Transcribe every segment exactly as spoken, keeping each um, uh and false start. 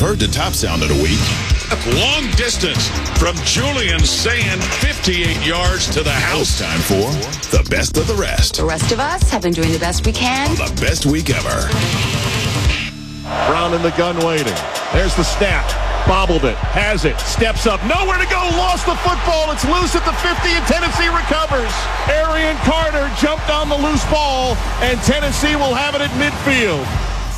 heard the top sound of the week. Long distance from Julian Sand, fifty-eight yards to the house. It's time for the best of the rest. The rest of us have been doing the best we can. On the best week ever. Brown in the gun waiting. There's the snap. Bobbled it. Has it. Steps up. Nowhere to go. Lost the football. It's loose at the fifty and Tennessee recovers. Arian Carter jumped on the loose ball and Tennessee will have it at midfield.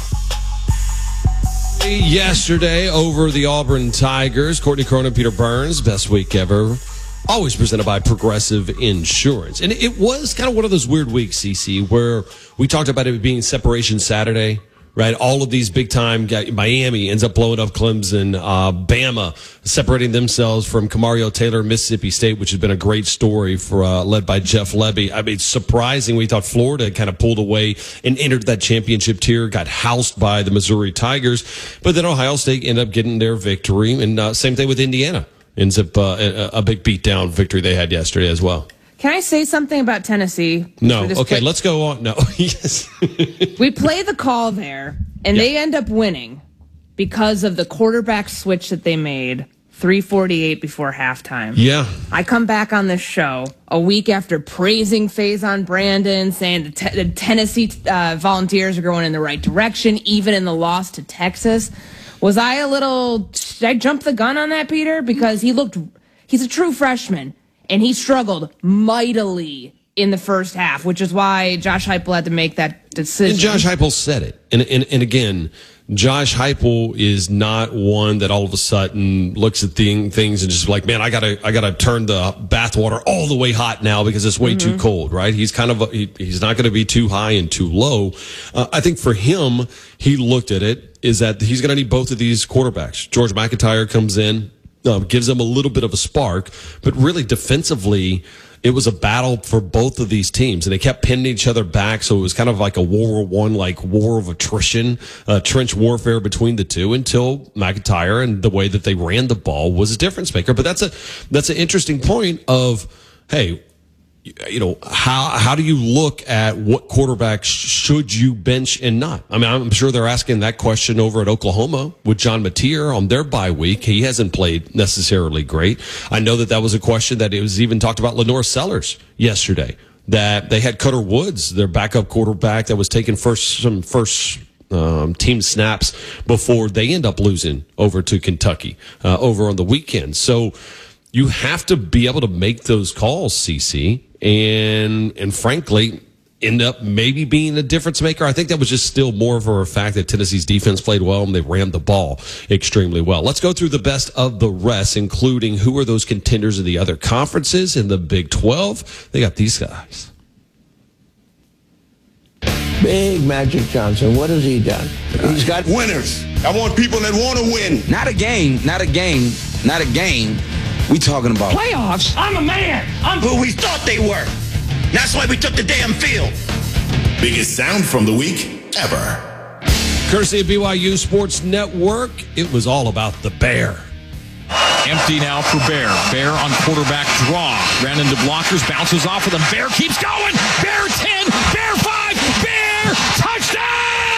Yesterday over the Auburn Tigers, Courtney Cronin, Peter Burns, best week ever. Always presented by Progressive Insurance. And it was kind of one of those weird weeks, C C, where we talked about it being Separation Saturday. Right, all of these big-time guys, Miami ends up blowing up Clemson, uh, Bama separating themselves from Camario Taylor, Mississippi State, which has been a great story for uh, led by Jeff Lebby. I mean, it's surprising. We thought Florida kind of pulled away and entered that championship tier, got housed by the Missouri Tigers, but then Ohio State ended up getting their victory, and uh, same thing with Indiana. Ends up uh, a, a big beatdown victory they had yesterday as well. Can I say something about Tennessee? No. Okay, play- let's go on. No. Yes. We play the call there, and yeah. They end up winning because of the quarterback switch that they made three forty-eight before halftime. Yeah. I come back on this show a week after praising Faison Brandon, saying the, te- the Tennessee uh, Volunteers are going in the right direction, even in the loss to Texas. Was I a little... Did I jump the gun on that, Peter? Because he looked... He's a true freshman. And he struggled mightily in the first half, which is why Josh Heupel had to make that decision. And Josh Heupel said it. And, and, and again, Josh Heupel is not one that all of a sudden looks at thing, things and just like, man, I gotta, I gotta turn the bathwater all the way hot now because it's way mm-hmm. too cold, right? He's kind of, a, he, he's not going to be too high and too low. Uh, I think for him, he looked at it is that he's going to need both of these quarterbacks. George McIntyre comes in. Uh, gives them a little bit of a spark, but really defensively, it was a battle for both of these teams, and they kept pinning each other back, so it was kind of like a World War One, like war of attrition, uh, trench warfare between the two until McIntyre and the way that they ran the ball was a difference maker. But that's a that's an interesting point of, hey, you know, how how do you look at what quarterback should you bench and not? I mean, I'm sure they're asking that question over at Oklahoma with John Mateer on their bye week. He hasn't played necessarily great. I know that that was a question that it was even talked about Lenore Sellers yesterday, that they had Cutter Woods, their backup quarterback that was taking first some first Um, team snaps before they end up losing over to Kentucky uh, over on the weekend. So you have to be able to make those calls, C C, and and frankly end up maybe being a difference maker. I think that was just still more of a fact that Tennessee's defense played well and they ran the ball extremely well. Let's go through the best of the rest, including who are those contenders in the other conferences in the Big twelve. They got these guys. Big Magic Johnson, what has he done? He's got winners. I want people that want to win. Not a game, not a game, not a game. We talking about playoffs. I'm a man. I'm who we thought they were. That's why we took the damn field. Biggest sound from the week ever. Courtesy of B Y U Sports Network, it was all about the Bear. Empty now for Bear. Bear on quarterback draw. Ran into blockers, bounces off of them. Bear keeps going. Bear ten. Bear five. Bear touchdown!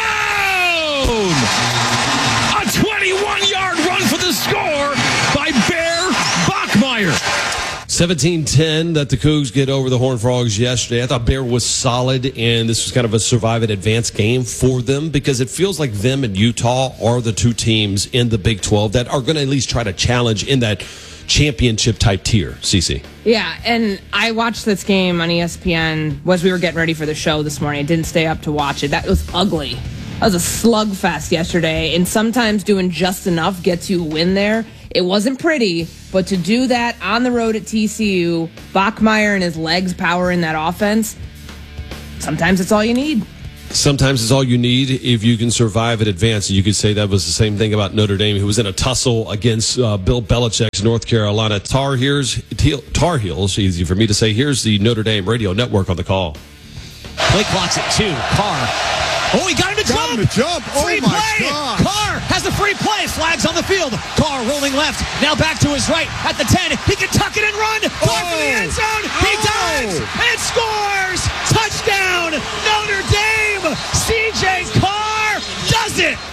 A twenty-one-yard run for the score by Bear Bachmeier. seventeen ten that the Cougs get over the Horned Frogs yesterday. I thought Bear was solid, and this was kind of a survive and advance game for them because it feels like them and Utah are the two teams in the Big twelve that are going to at least try to challenge in that championship type tier, Cece. Yeah, and I watched this game on E S P N as we were getting ready for the show this morning. I didn't stay up to watch it. That was ugly. That was a slugfest yesterday, and sometimes doing just enough gets you a win there. It wasn't pretty, but to do that on the road at T C U, Bachmeier and his legs powering that offense, sometimes it's all you need. Sometimes it's all you need if you can survive and advance. You could say that was the same thing about Notre Dame, who was in a tussle against uh, Bill Belichick's North Carolina Tar Heels. Tar Heels, easy for me to say. Here's the Notre Dame radio network on the call. Play clock's at two. Carr. Oh, he got him to got jump. Him to jump. Oh, free my play. God. Carr has a free play. Flags on the field. Carr rolling left. Now back to his right at the ten. He can tuck it and run. Carr oh. for the end zone. He oh. dives and scores. Touchdown, Notre Dame. C J Carr does it.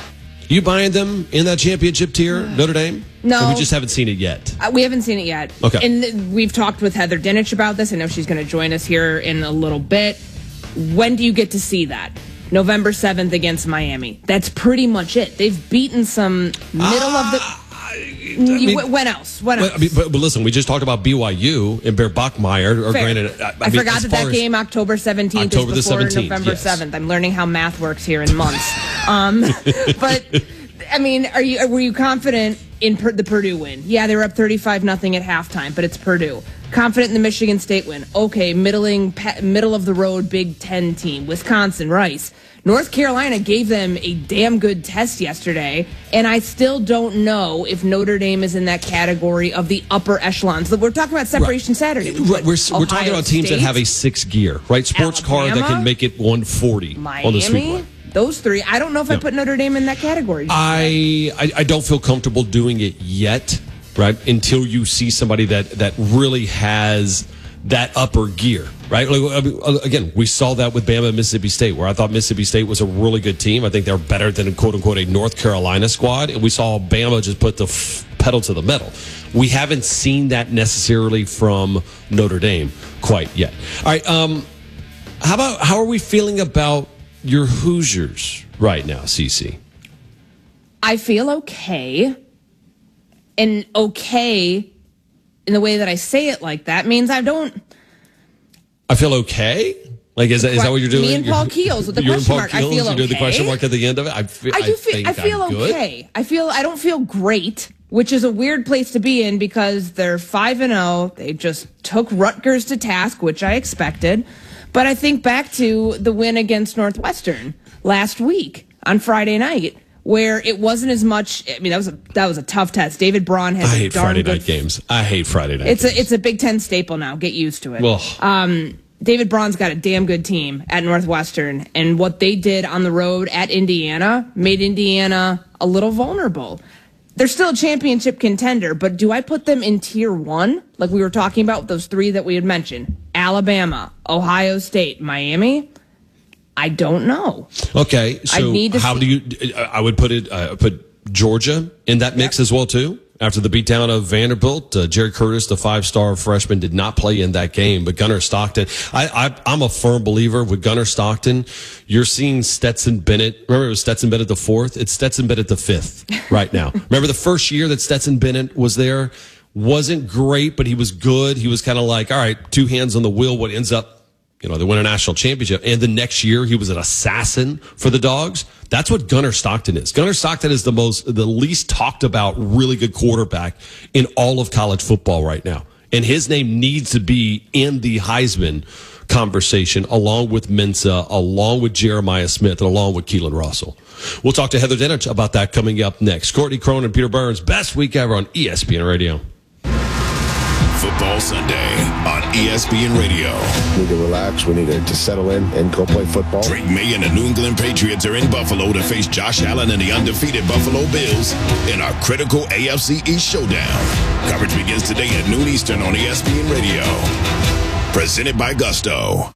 You buying them in that championship tier, Notre Dame? No. Or we just haven't seen it yet? Uh, we haven't seen it yet. Okay. And th- we've talked with Heather Dinich about this. I know she's going to join us here in a little bit. When do you get to see that? November seventh against Miami. That's pretty much it. They've beaten some middle uh, of the... I mean, when else? When else? I mean, but, but listen, we just talked about B Y U and Bear Bachmeyer. Or Fair. granted, I, I, I mean, forgot that that game, October seventeenth, October is before the seventeenth, November yes. seventh. I'm learning how math works here in months. um, but, I mean, are you were you confident in per, the Purdue win? Yeah, they were up thirty-five nothing at halftime, but it's Purdue. Confident in the Michigan State win. Okay, middling, pe- middle of the road Big Ten team. Wisconsin, Rice. North Carolina gave them a damn good test yesterday, and I still don't know if Notre Dame is in that category of the upper echelons. We're talking about Separation right. Saturday. Right. We're, we're talking about teams State, that have a six gear, right? Sports Alabama, car that can make it one forty Miami, on the Speedway. Those three. I don't know if yeah. I put Notre Dame in that category. I, I I don't feel comfortable doing it yet, right? Until you see somebody that, that really has that upper gear, right? Like, I mean, again, we saw that with Bama and Mississippi State, where I thought Mississippi State was a really good team. I think they're better than, quote unquote, a North Carolina squad. And we saw Bama just put the f- pedal to the metal. We haven't seen that necessarily from Notre Dame quite yet. All right. Um, how about, how are we feeling about your Hoosiers right now, Cece? I feel okay. And okay in the way that I say it like that means I don't. I feel okay. Like is that, is that what you're doing? Me and Paul Keels with the question mark. I feel okay. You do the question mark at the end of it. I feel. I do I feel. think I feel I'm okay. Good. I feel. I don't feel great, which is a weird place to be in because they're five and zero. They just took Rutgers to task, which I expected. But I think back to the win against Northwestern last week on Friday night, where it wasn't as much. I mean, that was a that was a tough test. David Braun has. I a hate darn Friday good, night games. I hate Friday night. It's games. a it's a Big Ten staple now. Get used to it. Well, um, David Braun's got a damn good team at Northwestern, and what they did on the road at Indiana made Indiana a little vulnerable. They're still a championship contender, but do I put them in tier one? Like we were talking about those three that we had mentioned: Alabama, Ohio State, Miami. I don't know. Okay, so need to how see. do you? I would put it. Uh, put Georgia in that mix Yep. as well too. After the beatdown of Vanderbilt, uh, Jerry Curtis, the five-star freshman, did not play in that game. But Gunnar Stockton, I, I, I'm a firm believer with Gunnar Stockton. You're seeing Stetson Bennett. Remember, it was Stetson Bennett the fourth. It's Stetson Bennett the fifth right now. Remember the first year that Stetson Bennett was there wasn't great, but he was good. He was kind of like, all right, two hands on the wheel. What ends up. You know, they win a national championship. And the next year, he was an assassin for the Dogs. That's what Gunnar Stockton is. Gunnar Stockton is the most, the least talked about really good quarterback in all of college football right now. And his name needs to be in the Heisman conversation along with Mensa, along with Jeremiah Smith, and along with Keelan Russell. We'll talk to Heather Dinich about that coming up next. Courtney Crone and Peter Burns, best week ever on E S P N Radio. Football Sunday on E S P N Radio. We need to relax. We need to, to settle in and go play football. Drake May and the New England Patriots are in Buffalo to face Josh Allen and the undefeated Buffalo Bills in our critical A F C East showdown. Coverage begins today at noon Eastern on E S P N Radio. Presented by Gusto.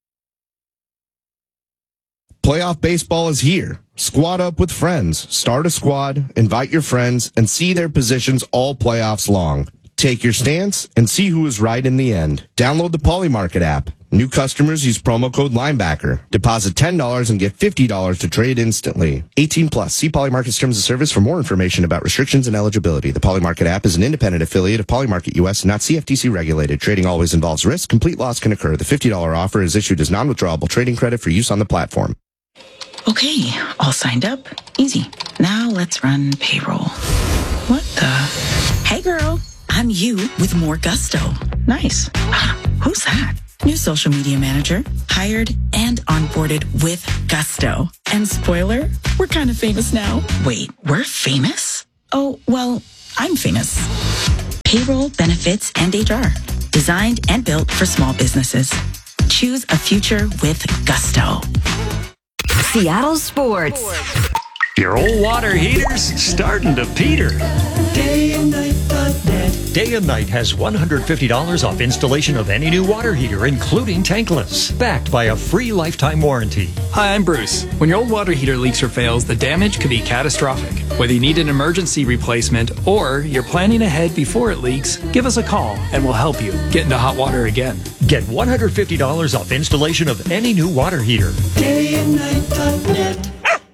Playoff baseball is here. Squad up with friends. Start a squad, invite your friends, and see their positions all playoffs long. Take your stance and see who is right in the end. Download the Polymarket app. New customers use promo code Linebacker. Deposit ten dollars and get fifty dollars to trade instantly. eighteen plus. See Polymarket's terms of service for more information about restrictions and eligibility. The Polymarket app is an independent affiliate of Polymarket U S and not C F T C regulated. Trading always involves risk. Complete loss can occur. The fifty dollars offer is issued as non-withdrawable trading credit for use on the platform. Okay, all signed up. Easy. Now let's run payroll. What the? Hey girl, I'm you with more gusto. Nice. Ah, who's that? New social media manager, hired and onboarded with gusto. And spoiler, we're kind of famous now. Wait, we're famous? Oh, well, I'm famous. Payroll, benefits, and H R. Designed and built for small businesses. Choose a future with gusto. Seattle Sports. Your old water heater's starting to peter. Day and night dot net. Day and Night has one hundred fifty dollars off installation of any new water heater, including tankless, backed by a free lifetime warranty. Hi, I'm Bruce. When your old water heater leaks or fails, the damage could be catastrophic. Whether you need an emergency replacement or you're planning ahead before it leaks, give us a call and we'll help you get into hot water again. Get one hundred fifty dollars off installation of any new water heater. day and night dot net.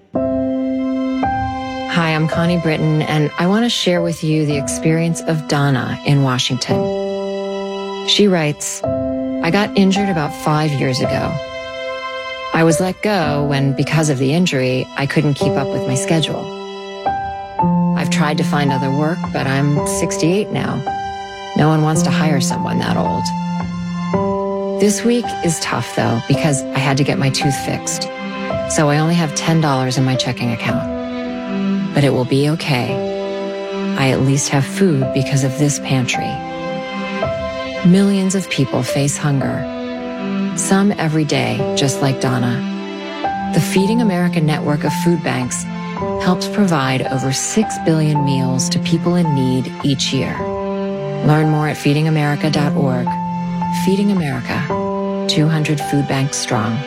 Hi, I'm Connie Britton, and I want to share with you the experience of Donna in Washington. She writes, I got injured about five years ago. I was let go when, because of the injury, I couldn't keep up with my schedule. I've tried to find other work, but I'm sixty-eight now. No one wants to hire someone that old. This week is tough, though, because I had to get my tooth fixed. So I only have ten dollars in my checking account. But it will be okay. I at least have food because of this pantry. Millions of people face hunger. Some every day, just like Donna. The Feeding America network of food banks helps provide over six billion meals to people in need each year. Learn more at feeding america dot org. Feeding America, two hundred food banks strong.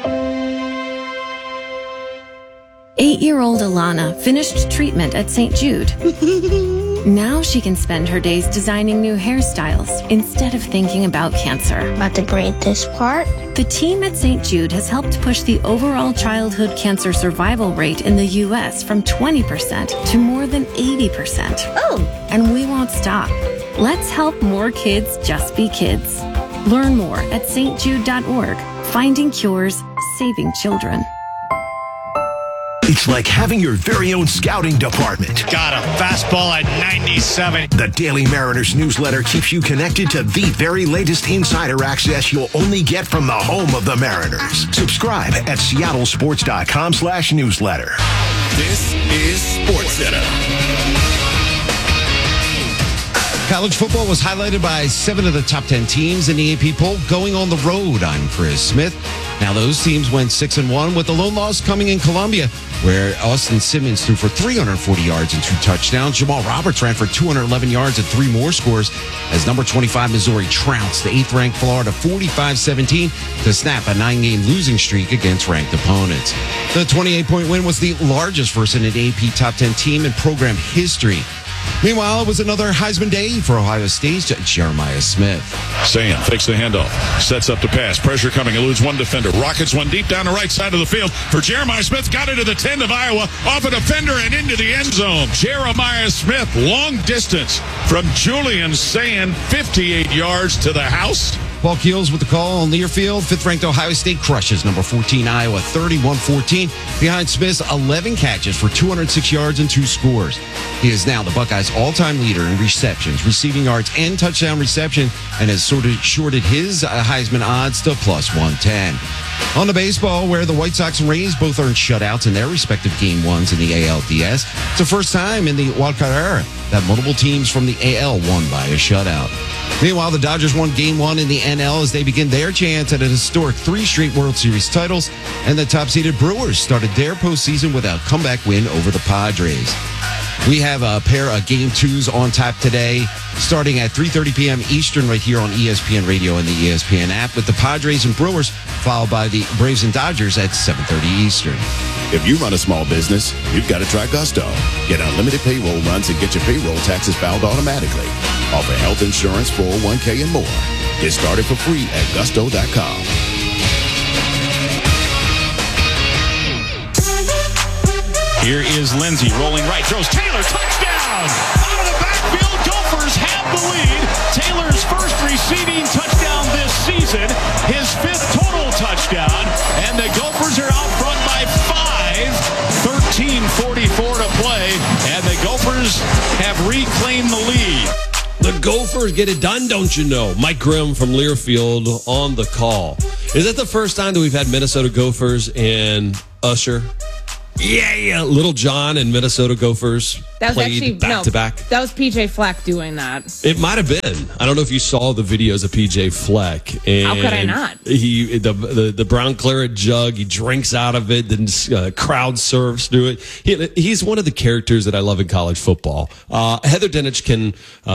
Eight-year-old Alana finished treatment at Saint Jude. Now she can spend her days designing new hairstyles instead of thinking about cancer. About to braid this part. The team at Saint Jude has helped push the overall childhood cancer survival rate in the U S from twenty percent to more than eighty percent. Oh! And we won't stop. Let's help more kids just be kids. Learn more at S T jude dot org. Finding cures, saving children. It's like having your very own scouting department. Got a fastball at ninety-seven. The Daily Mariners newsletter keeps you connected to the very latest insider access you'll only get from the home of the Mariners. Subscribe at seattle sports dot com slash newsletter. This is SportsCenter. College football was highlighted by seven of the top ten teams in the A P poll going on the road. I'm Chris Smith. Now those teams went six and one, with the lone loss coming in Columbia, where Austin Simmons threw for three hundred forty yards and two touchdowns. Jamal Roberts ran for two hundred eleven yards and three more scores as number twenty-five Missouri trounced the eighth-ranked Florida forty-five seventeen to snap a nine-game losing streak against ranked opponents. The twenty-eight point win was the largest for an A P top ten team in program history. Meanwhile, it was another Heisman day for Ohio State's Jeremiah Smith. Sayan fakes the handoff, sets up the pass, pressure coming, eludes one defender, rockets one deep down the right side of the field for Jeremiah Smith, got it to the ten of Iowa, off a defender and into the end zone. Jeremiah Smith, long distance from Julian Sayan, fifty-eight yards to the house. Paul Keels with the call on Learfield. Fifth-ranked Ohio State crushes number fourteen Iowa thirty-one fourteen behind Smith's eleven catches for two hundred six yards and two scores. He is now the Buckeyes' all-time leader in receptions, receiving yards, and touchdown reception, and has sort of shorted his Heisman odds to plus one ten. On the baseball, where the White Sox and Rays both earned shutouts in their respective game ones in the A L D S, it's the first time in the wildcard era that multiple teams from the A L won by a shutout. Meanwhile, the Dodgers won game one in the N L as they begin their chance at a historic three straight World Series titles, and the top-seeded Brewers started their postseason with a comeback win over the Padres. We have a pair of game twos on tap today, starting at three thirty p.m. Eastern right here on E S P N Radio and the E S P N app, with the Padres and Brewers, followed by the Braves and Dodgers at seven thirty Eastern. If you run a small business, you've got to try Gusto. Get unlimited payroll runs and get your payroll taxes filed automatically. Offer health insurance, four oh one k, and more. Get started for free at gusto dot com. Here is Lindsey rolling right, throws Taylor, touchdown! Out of the backfield, Gophers have the lead. Taylor's first receiving touchdown this season, his fifth total touchdown, and the Gophers are out front by five, thirteen forty-four to play, and the Gophers have reclaimed the lead. The Gophers get it done, don't you know? Mike Grimm from Learfield on the call. Is that the first time that we've had Minnesota Gophers and Usher? Yeah, yeah. Little John and Minnesota Gophers That was played actually back no, to back. That was P J Fleck doing that. It might have been. I don't know if you saw the videos of P J Fleck. And How could I not? He the, the the brown claret jug. He drinks out of it, then uh, crowd surfs through it. He, he's one of the characters that I love in college football. Uh, Heather Dinich can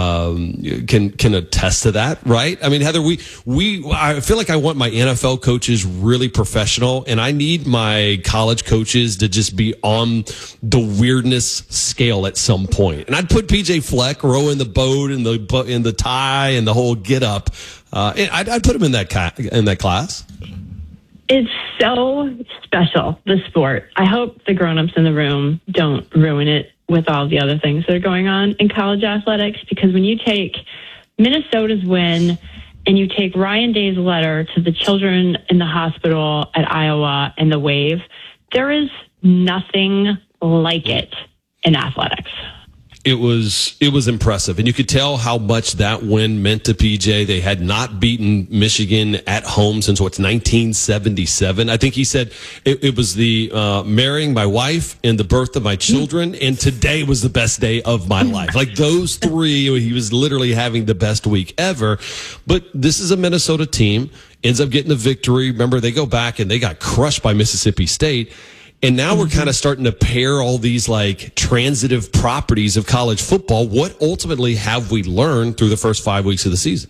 um, can can attest to that, right? I mean, Heather, we we I feel like I want my N F L coaches really professional, and I need my college coaches to just be on the weirdness scale at some point. And I'd put P J Fleck rowing the boat and the in the tie and the whole get up. Uh, and I'd, I'd put him in that ca- in that class. It's so special, the sport. I hope the grown-ups in the room don't ruin it with all the other things that are going on in college athletics, because when you take Minnesota's win and you take Ryan Day's letter to the children in the hospital at Iowa and the wave, there is nothing like it in athletics. It was it was impressive, and you could tell how much that win meant to P J. They had not beaten Michigan at home since what's nineteen seventy-seven. I think he said it, it was the uh, marrying my wife and the birth of my children, and today was the best day of my life. Like those three, he was literally having the best week ever. But this is a Minnesota team, ends up getting the victory. Remember, they go back and they got crushed by Mississippi State. And now we're kind of starting to pair all these like transitive properties of college football. What ultimately have we learned through the first five weeks of the season?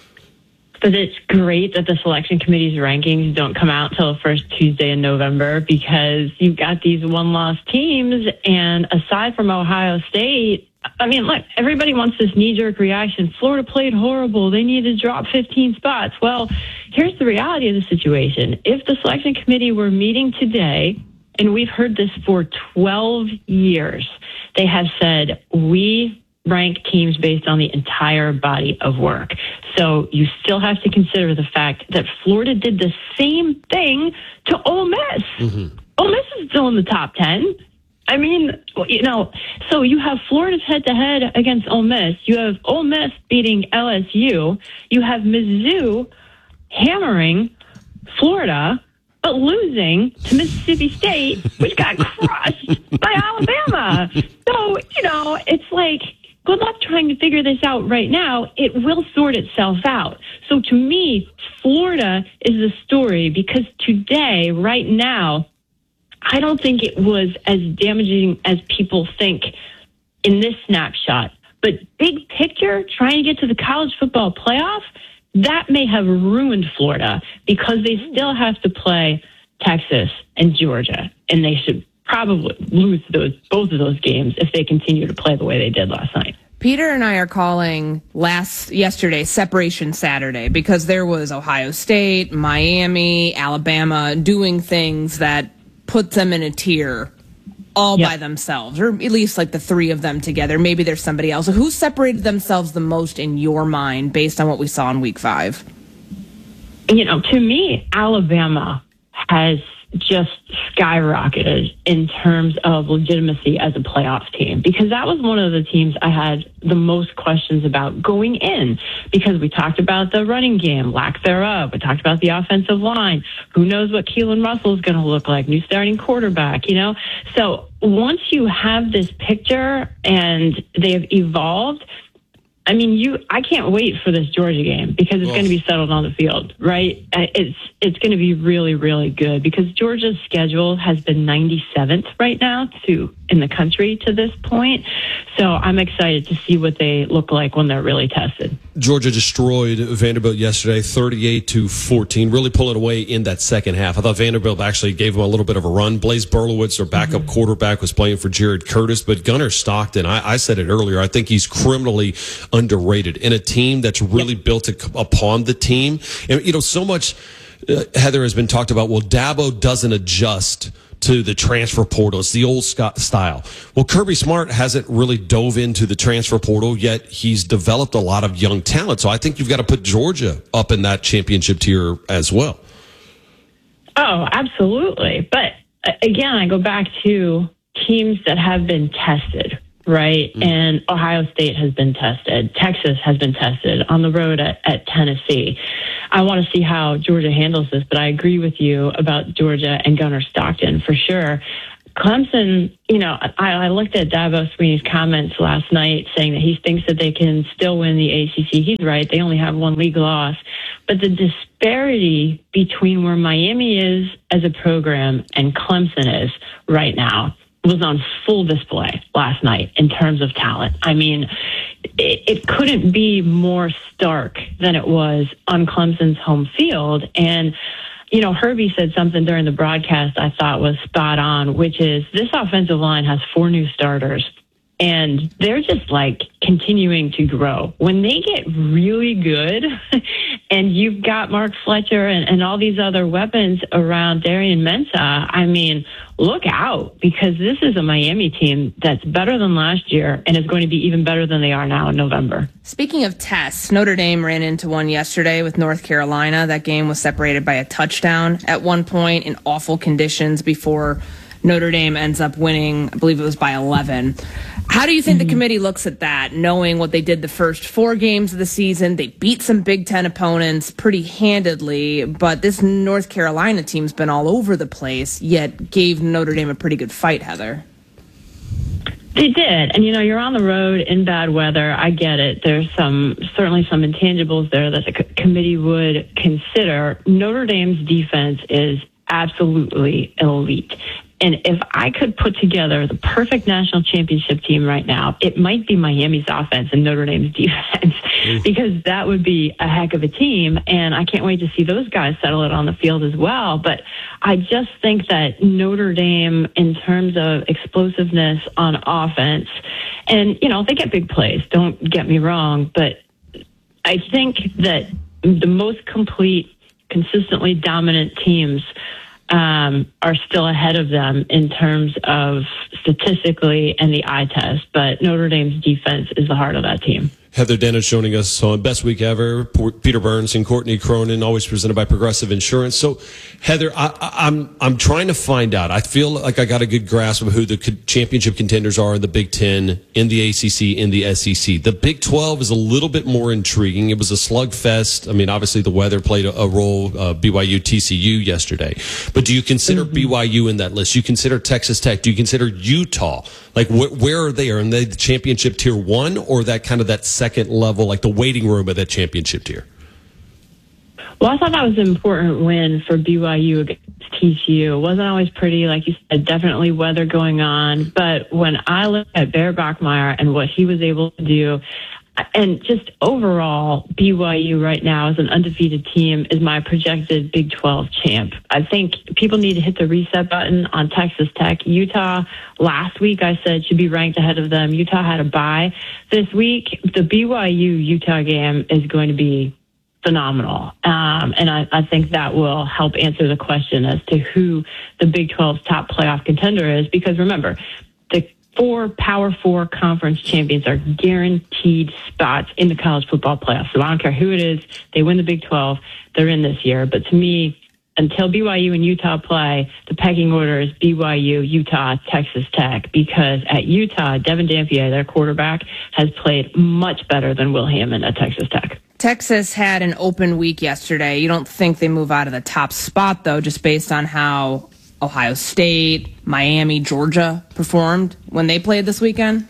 But it's great that the selection committee's rankings don't come out till the first Tuesday in November, because you've got these one-loss teams. And aside from Ohio State, I mean, look, everybody wants this knee-jerk reaction. Florida played horrible. They need to drop fifteen spots. Well, here's the reality of the situation. If the selection committee were meeting today, and we've heard this for twelve years, they have said, we rank teams based on the entire body of work. So you still have to consider the fact that Florida did the same thing to Ole Miss. Mm-hmm. Ole Miss is still in the top ten. I mean, you know, so you have Florida's head-to-head against Ole Miss. You have Ole Miss beating L S U. You have Mizzou hammering Florida, but losing to Mississippi State, which got crushed by Alabama. So, you know, it's like, good luck trying to figure this out right now. It will sort itself out. So to me, Florida is the story, because today, right now, I don't think it was as damaging as people think in this snapshot. But big picture, trying to get to the college football playoff, that may have ruined Florida, because they still have to play Texas and Georgia, and they should probably lose those both of those games if they continue to play the way they did last night. Peter and I are calling last yesterday Separation Saturday, because there was Ohio State, Miami, Alabama doing things that put them in a tier all yep. by themselves, or at least like the three of them together. Maybe there's somebody else. So who separated themselves the most in your mind based on what we saw in week five? You know, to me, Alabama has just skyrocketed in terms of legitimacy as a playoff team, because that was one of the teams I had the most questions about going in, because we talked about the running game, lack thereof. We talked about the offensive line. Who knows what Keelan Russell is going to look like, new starting quarterback, you know? So once you have this picture and they've evolved, I mean, you. I can't wait for this Georgia game, because it's oh. going to be settled on the field, right? It's it's going to be really, really good, because Georgia's schedule has been ninety-seventh right now to in the country to this point. So I'm excited to see what they look like when they're really tested. Georgia destroyed Vanderbilt yesterday, thirty-eight to fourteen, really pulling away in that second half. I thought Vanderbilt actually gave them a little bit of a run. Blaze Berlowitz, their backup mm-hmm. quarterback, was playing for Jared Curtis, but Gunnar Stockton, I, I said it earlier, I think he's criminally underrated in a team that's really yep. built upon the team. And, you know, so much, uh, Heather, has been talked about, well, Dabo doesn't adjust to the transfer portal. It's the old style. Well, Kirby Smart hasn't really dove into the transfer portal, yet he's developed a lot of young talent. So I think you've got to put Georgia up in that championship tier as well. Oh, absolutely. But again, I go back to teams that have been tested, right? Mm. And Ohio State has been tested. Texas has been tested on the road at, at Tennessee. I want to see how Georgia handles this, but I agree with you about Georgia and Gunnar Stockton for sure. Clemson, you know, I, I looked at Dabo Swinney's comments last night saying that he thinks that they can still win the A C C. He's right. They only have one league loss. But the disparity between where Miami is as a program and Clemson is right now was on full display last night in terms of talent. I mean, it, it couldn't be more stark than it was on Clemson's home field. And you know, Herbie said something during the broadcast I thought was spot on, which is this offensive line has four new starters, and they're just like continuing to grow. When they get really good and you've got Mark Fletcher and, and all these other weapons around Darian Mensah, I mean, look out, because this is a Miami team that's better than last year and is going to be even better than they are now in November. Speaking of tests, Notre Dame ran into one yesterday with North Carolina. That game was separated by a touchdown at one point in awful conditions before Notre Dame ends up winning. I believe it was by eleven. How do you think mm-hmm. the committee looks at that, knowing what they did the first four games of the season? They beat some Big Ten opponents pretty handedly, but this North Carolina team's been all over the place, yet gave Notre Dame a pretty good fight, Heather. They did. And, you know, you're on the road in bad weather. I get it. There's some certainly some intangibles there that the co- committee would consider. Notre Dame's defense is absolutely elite. And if I could put together the perfect national championship team right now, it might be Miami's offense and Notre Dame's defense, because that would be a heck of a team. And I can't wait to see those guys settle it on the field as well. But I just think that Notre Dame, in terms of explosiveness on offense, and, you know, they get big plays, don't get me wrong, but I think that the most complete, consistently dominant teams Um, are still ahead of them in terms of statistically and the eye test, but Notre Dame's defense is the heart of that team. Heather Dennis joining us on Best Week Ever. Peter Burns and Courtney Cronin, always presented by Progressive Insurance. So, Heather, I, I'm I'm trying to find out. I feel like I got a good grasp of who the championship contenders are in the Big Ten, in the A C C, in the S E C. The Big twelve is a little bit more intriguing. It was a slugfest. I mean, obviously the weather played a, a role. Uh, B Y U, T C U yesterday. But do you consider mm-hmm. B Y U in that list? Do you consider Texas Tech? Do you consider Utah? Like, wh- where are they? Are they the championship tier one, or that kind of that second level, like the waiting room of that championship tier? Well, I thought that was an important win for B Y U against T C U. It wasn't always pretty, like you said, definitely weather going on. But when I look at Bear Bachmeier and what he was able to do, and just overall, B Y U right now as an undefeated team is my projected Big twelve champ. I think people need to hit the reset button on Texas Tech. Utah, last week I said should be ranked ahead of them. Utah had a bye. This week, the B Y U-Utah game is going to be phenomenal. Um, and I, I think that will help answer the question as to who the Big twelve's top playoff contender is. Because remember, the four Power Four conference champions are guaranteed spots in the college football playoffs. So I don't care who it is. They win the Big twelve. They're in this year. But to me, until B Y U and Utah play, the pecking order is B Y U, Utah, Texas Tech. Because at Utah, Devin Dampier, their quarterback, has played much better than Will Hammond at Texas Tech. Texas had an open week yesterday. You don't think they move out of the top spot, though, just based on how Ohio State, Miami, Georgia performed when they played this weekend?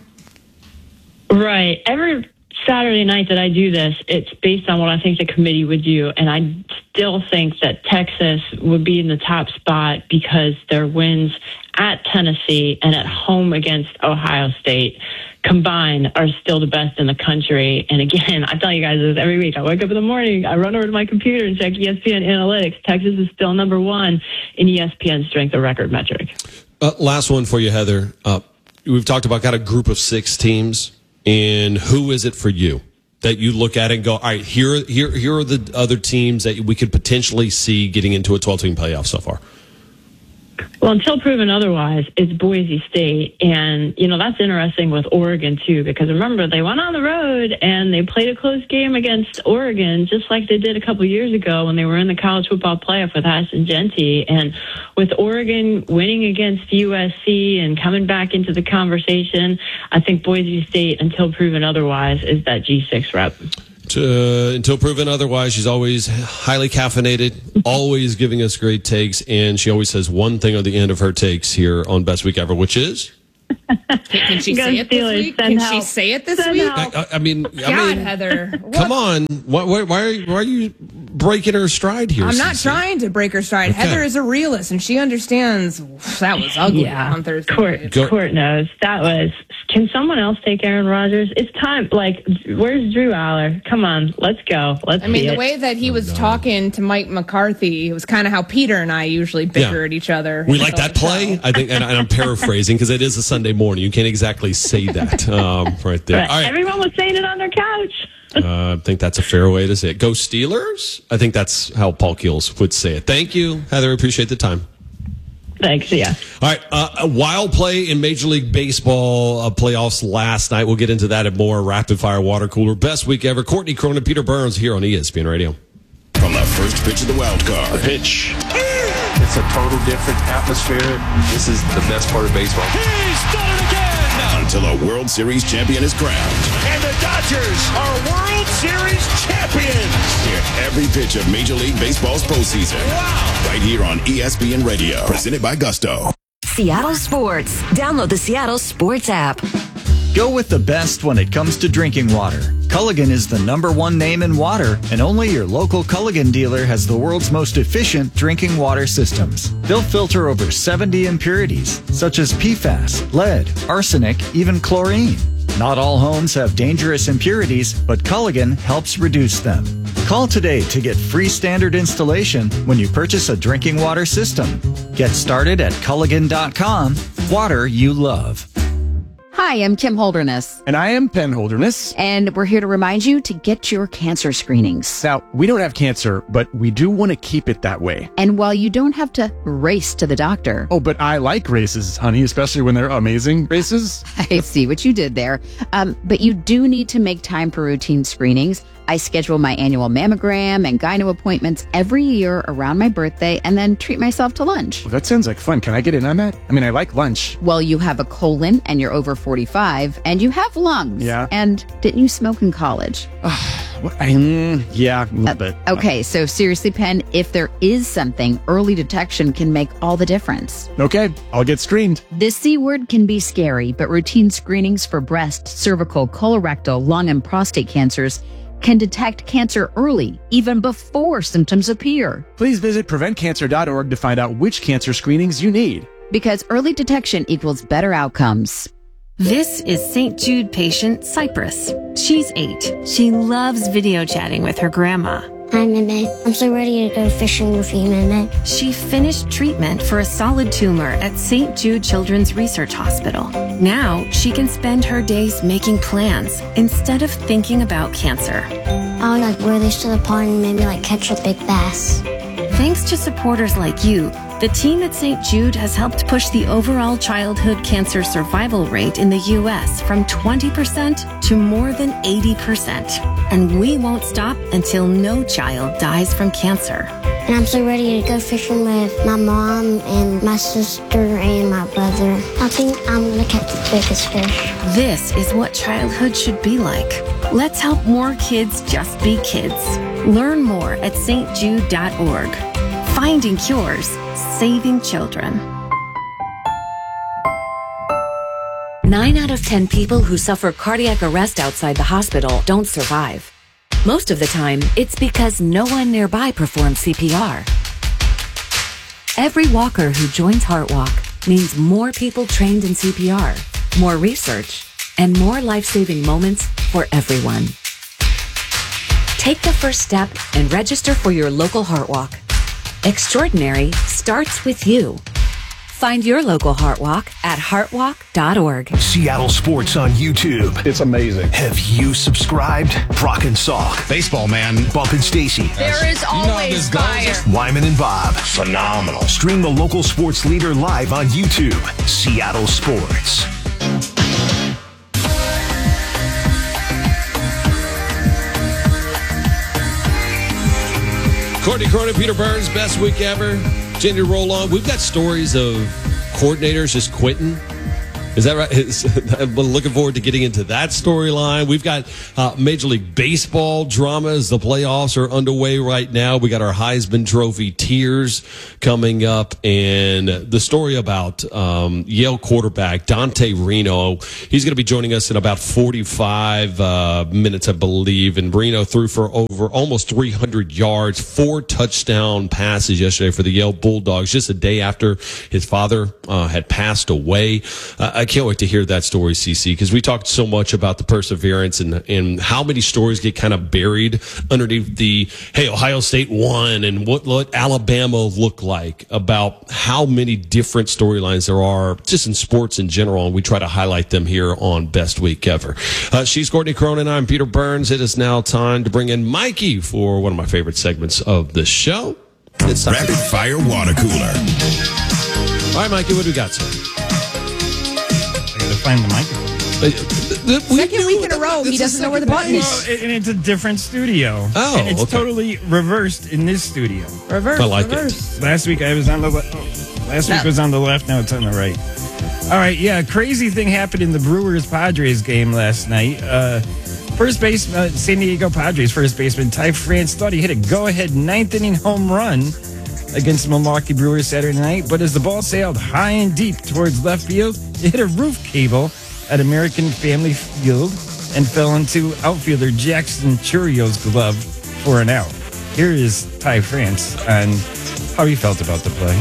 Right. Every Saturday night that I do this, it's based on what I think the committee would do. And I still think that Texas would be in the top spot because their wins at Tennessee and at home against Ohio State combined are still the best in the country. And again, I tell you guys this every week. I wake up in the morning, I run over to my computer and check E S P N analytics. Texas is still number one in E S P N strength of record metric. Uh, last one for you, Heather. Uh, we've talked about got a group of six teams, and who is it for you that you look at and go, all right, here, here, here are the other teams that we could potentially see getting into a twelve-team playoff so far? Well, until proven otherwise, it's Boise State. And, you know, that's interesting with Oregon, too, because remember, they went on the road and they played a close game against Oregon, just like they did a couple years ago when they were in the college football playoff with Ashton Genty. And with Oregon winning against U S C and coming back into the conversation, I think Boise State, until proven otherwise, is that G six rep. Uh, until proven otherwise, she's always highly caffeinated, always giving us great takes, and she always says one thing at the end of her takes here on Best Week Ever, which is... Can she Go say it this Steelers, week? send Can she help. say it this Send week? help. I, I mean, God, I mean, Heather. come What? on. Why, why, why, are, why are you breaking her stride here? I'm not Cece? trying to break her stride. Okay. Heather is a realist, and she understands that was ugly Yeah. on Thursday. Court, Go- Court knows. That was. Can someone else take Aaron Rodgers? It's time. Like, where's Drew Aller? Come on, let's go. Let's. I mean, see the it. way that he was talking to Mike McCarthy, it was kind of how Peter and I usually bicker Yeah. at each other. We like that play, I think, and, and I'm paraphrasing because it is a Sunday morning. You can't exactly say that um, right there. But All right, everyone was saying it on their couch. uh, I think that's a fair way to say it. Go Steelers. I think that's how Paul Keels would say it. Thank you, Heather. Appreciate the time. Thanks. Yeah. All right, uh, a wild play in Major League Baseball uh, playoffs last night. We'll get into that and more. Rapid fire water cooler. Best week ever. Courtney Cronin, Peter Burns here on E S P N Radio. From the first pitch of the wild card. Pitch. It's a total different atmosphere. This is the best part of baseball. He's done it again! Until a World Series champion is crowned. And the Dodgers are World Series champions! Hear every pitch of Major League Baseball's postseason. Wow! Right here on E S P N Radio. Presented by Gusto. Seattle Sports. Download the Seattle Sports app. Go with the best when it comes to drinking water. Culligan is the number one name in water, and only your local Culligan dealer has the world's most efficient drinking water systems. They'll filter over seventy impurities, such as P FAS, lead, arsenic, even chlorine. Not all homes have dangerous impurities, but Culligan helps reduce them. Call today to get free standard installation when you purchase a drinking water system. Get started at Culligan dot com. Water you love. Hi, I'm Kim Holderness. And I am Penn Holderness. And we're here to remind you to get your cancer screenings. Now, we don't have cancer, but we do want to keep it that way. And while you don't have to race to the doctor. Oh, but I like races, honey, especially when they're amazing races. I see what you did there. Um, but you do need to make time for routine screenings. I schedule my annual mammogram and gyno appointments every year around my birthday and then treat myself to lunch. Well, that sounds like fun. Can I get in on that? I mean, I like lunch. Well, you have a colon and you're over forty-five and you have lungs. Yeah. And didn't you smoke in college? What, I, mm, yeah, a little bit. Okay, so seriously, Penn, if there is something, early detection can make all the difference. Okay, I'll get screened. This C word can be scary, but routine screenings for breast, cervical, colorectal, lung, and prostate cancers can detect cancer early, even before symptoms appear. Please visit prevent cancer dot org to find out which cancer screenings you need. Because early detection equals better outcomes. This is Saint Jude patient Cypress. She's eight. She loves video chatting with her grandma. Hi, Mimi. I'm so ready to go fishing with you, Mimi. She finished treatment for a solid tumor at Saint Jude Children's Research Hospital. Now she can spend her days making plans instead of thinking about cancer. I would like wear this to the pond and maybe like catch a big bass. Thanks to supporters like you, the team at Saint Jude has helped push the overall childhood cancer survival rate in the U S from twenty percent to more than eighty percent. And we won't stop until no child dies from cancer. And I'm so ready to go fishing with my mom and my sister and my brother. I think I'm going to catch the biggest fish. This is what childhood should be like. Let's help more kids just be kids. Learn more at S T jude dot org. Finding cures, saving children. Nine out of ten people who suffer cardiac arrest outside the hospital don't survive. Most of the time, it's because no one nearby performs C P R. Every walker who joins HeartWalk means more people trained in C P R, more research, and more life-saving moments for everyone. Take the first step and register for your local HeartWalk. Extraordinary starts with you. Find your local HeartWalk at heart walk dot org. Seattle Sports on YouTube. It's amazing. Have you subscribed? Brock and Salk. Baseball, man. Bump and Stacy. There is always fire. Wyman and Bob. Phenomenal. Stream the local sports leader live on YouTube. Seattle Sports. Courtney Cronin, Peter Burns, best week ever. Continue to roll on. We've got stories of coordinators just quitting Is that right? I'm looking forward to getting into that storyline. We've got uh, Major League Baseball drama as the playoffs are underway right now. We got our Heisman Trophy tears coming up, and the story about um, Yale quarterback Dante Reno. He's going to be joining us in about forty-five uh, minutes, I believe. And Reno threw for over almost three hundred yards, four touchdown passes yesterday for the Yale Bulldogs, just a day after his father uh, had passed away. Uh, I can't wait to hear that story, C C, because we talked so much about the perseverance and, and how many stories get kind of buried underneath the, hey, Ohio State won and what, what Alabama looked like, about how many different storylines there are just in sports in general, and we try to highlight them here on Best Week Ever. Uh, she's Courtney Cronin. I'm Peter Burns. It is now time to bring in Mikey for one of my favorite segments of the show. It's Rapid Fire Water Cooler. All right, Mikey, what do we got, sir? Find the microphone. Second week in a row, he doesn't know where the button is. Well, and it's a different studio. Oh, and it's okay. totally reversed in this studio. Reverse. I like reverse. it. Last week I was on the le- oh, last week No. was on the left. Now it's on the right. All right, yeah. Crazy thing happened in the Brewers Padres game last night. Uh, first base, uh, San Diego Padres first baseman Ty France thought he hit a go-ahead ninth inning home run against the Milwaukee Brewers Saturday night, but as the ball sailed high and deep towards left field, it hit a roof cable at American Family Field and fell into outfielder Jackson Churio's glove for an out. Here is Ty France on how he felt about the play.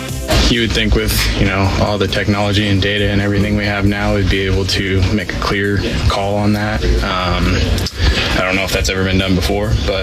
You would think with, you know, all the technology and data and everything we have now, we'd be able to make a clear call on that. Um, I don't know if that's ever been done before, but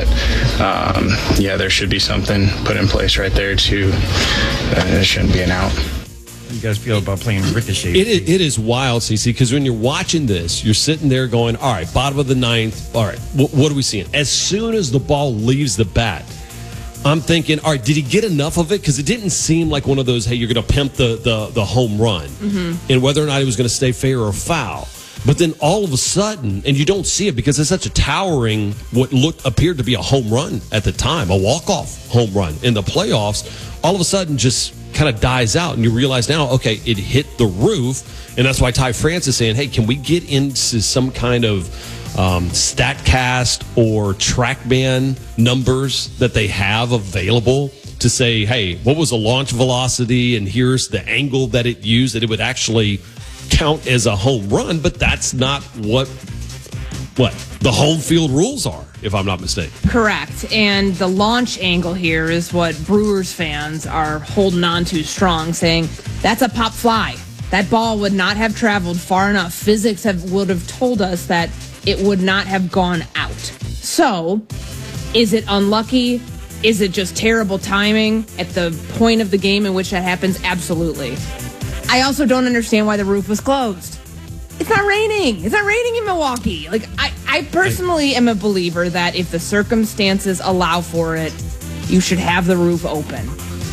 um, yeah, there should be something put in place right there to, uh, it shouldn't be an out. How do you guys feel about playing ricochet? It is, it is wild, C C, because when you're watching this, you're sitting there going, all right, bottom of the ninth, all right, wh- what are we seeing? As soon as the ball leaves the bat, I'm thinking, all right, did he get enough of it? Because it didn't seem like one of those, hey, you're going to pimp the, the, the home run, Mm-hmm. and whether or not it was going to stay fair or foul. But then all of a sudden, and you don't see it because it's such a towering, what looked appeared to be a home run at the time, a walk-off home run in the playoffs, all of a sudden just kind of dies out, and you realize now, okay, it hit the roof, and that's why Ty France is saying, hey, can we get into some kind of um, StatCast or TrackMan numbers that they have available to say, hey, what was the launch velocity, and here's the angle that it used, that it would actually count as a home run, but that's not what what the home field rules are, if I'm not mistaken. Correct. And the launch angle here is what Brewers fans are holding on to strong, saying that's a pop fly. That ball would not have traveled far enough. Physics have, would have told us that it would not have gone out. So, is it unlucky? Is it just terrible timing at the point of the game in which that happens? Absolutely. I also don't understand why the roof was closed. It's not raining. It's not raining in Milwaukee. Like, I, I personally am a believer that if the circumstances allow for it, you should have the roof open.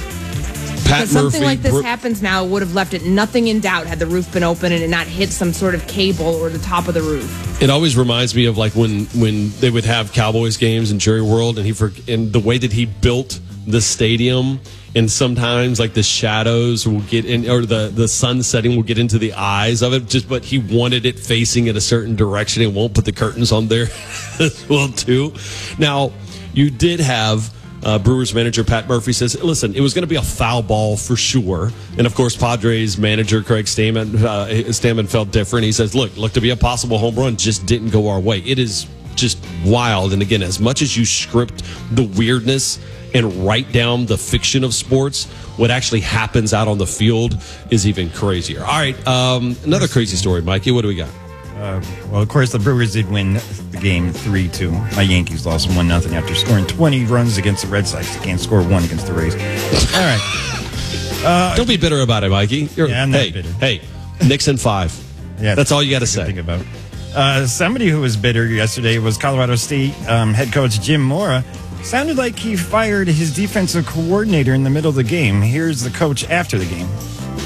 Pat Because something Murphy, like this Bro- happens now, it would have left it nothing in doubt had the roof been open and it not hit some sort of cable or the top of the roof. It always reminds me of like when when they would have Cowboys games in Jerry World, and he for, and the way that he built the stadium, and sometimes like the shadows will get in, or the the sun setting will get into the eyes of it. Just but he wanted it facing in a certain direction, and won't put the curtains on there as well too. Now you did have. Uh, Brewers manager Pat Murphy says, listen, it was going to be a foul ball for sure. And, of course, Padres manager Craig Stammen, uh, Stammen felt different. He says, look, looked to be a possible home run, just didn't go our way. It is just wild. And, again, as much as you script the weirdness and write down the fiction of sports, what actually happens out on the field is even crazier. All right, um, another crazy story, Mikey. What do we got? Uh, well, of course, the Brewers did win the game three two. My Yankees lost one nothing after scoring twenty runs against the Red Sox. They can't score one against the Rays. All right. Uh, Don't be bitter about it, Mikey. You're, yeah, I'm not hey, bitter. Hey, Nixon five. Yeah, that's all you got to say. Think about. Uh, somebody who was bitter yesterday was Colorado State um, head coach Jim Mora. Sounded like he fired his defensive coordinator in the middle of the game. Here's the coach after the game.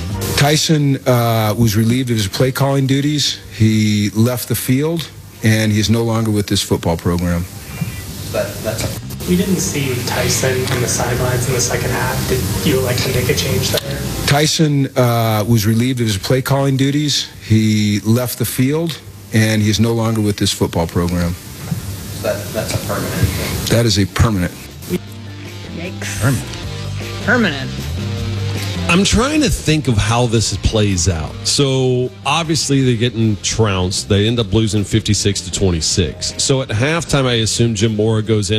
Tyson uh, was relieved of his play calling duties. He left the field, and he's no longer with this football program. That, that's we didn't see Tyson on the sidelines in the second half. Did you like to make a change there? Tyson uh, was relieved of his play calling duties. He left the field, and he is no longer with this football program. That, that's a permanent thing. That is a permanent. Yikes. Permanent. Permanent. I'm trying to think of how this plays out. So obviously they're getting trounced. They end up losing fifty-six to twenty-six. So at halftime, I assume Jim Mora goes in.